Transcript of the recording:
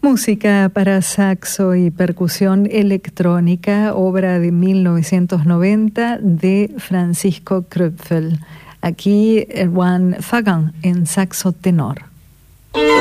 Música para saxo y percusión electrónica, obra de 1990 de Francisco Kröpfel. Aquí Erwan Fagan en saxo tenor.